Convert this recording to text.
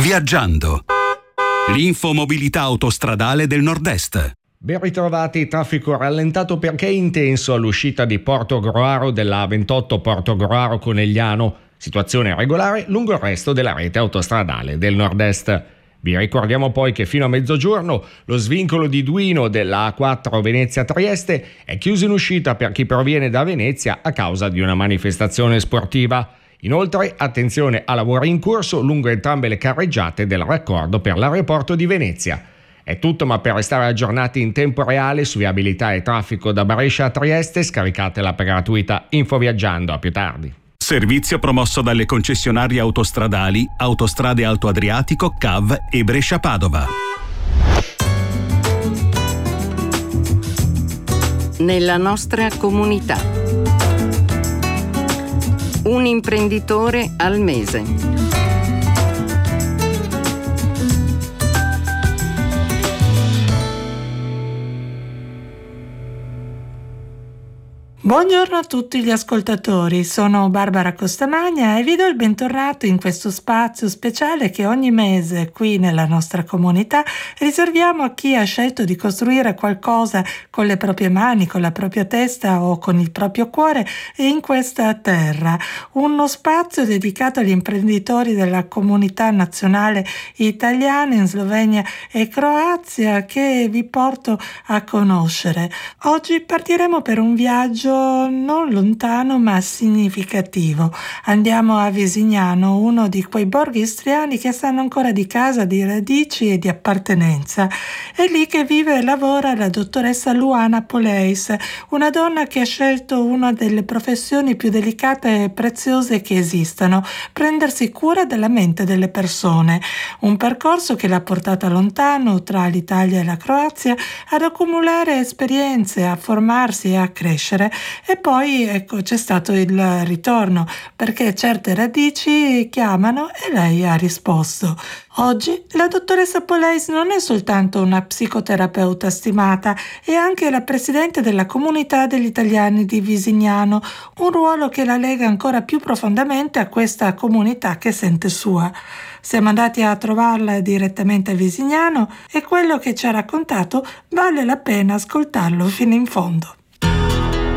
Viaggiando. L'infomobilità autostradale del Nord-Est. Ben ritrovati, traffico rallentato perché intenso all'uscita di Portogruaro della A28 Portogruaro Conegliano, situazione regolare lungo il resto della rete autostradale del Nord-Est. Vi ricordiamo poi che fino a mezzogiorno lo svincolo di Duino della A4 Venezia-Trieste è chiuso in uscita per chi proviene da Venezia a causa di una manifestazione sportiva. Inoltre, attenzione a lavori in corso lungo entrambe le carreggiate del raccordo per l'aeroporto di Venezia. È tutto, ma per restare aggiornati in tempo reale su viabilità e traffico da Brescia a Trieste, scaricate l'app gratuita Infoviaggiando. A più tardi. Servizio promosso dalle concessionarie autostradali Autostrade Alto Adriatico, CAV e Brescia-Padova. Nella nostra comunità. Un imprenditore al mese. Buongiorno a tutti gli ascoltatori, sono Barbara Costamagna e vi do il bentornato in questo spazio speciale che ogni mese qui nella nostra comunità riserviamo a chi ha scelto di costruire qualcosa con le proprie mani, con la propria testa o con il proprio cuore in questa terra. Uno spazio dedicato agli imprenditori della comunità nazionale italiana in Slovenia e Croazia che vi porto a conoscere. Oggi partiremo per un viaggio non lontano ma significativo. Andiamo a Visignano, uno di quei borghi istriani che sanno ancora di casa, di radici e di appartenenza. È lì che vive e lavora la dottoressa Luana Poleis, una donna che ha scelto una delle professioni più delicate e preziose che esistano: prendersi cura della mente delle persone. Un percorso che l'ha portata lontano tra l'Italia e la Croazia ad accumulare esperienze, a formarsi e a crescere. E poi c'è stato il ritorno, perché certe radici chiamano e lei ha risposto. Oggi la dottoressa Poleis non è soltanto una psicoterapeuta stimata, è anche la presidente della comunità degli italiani di Visignano, un ruolo che la lega ancora più profondamente a questa comunità che sente sua. Siamo andati a trovarla direttamente a Visignano e quello che ci ha raccontato vale la pena ascoltarlo fino in fondo.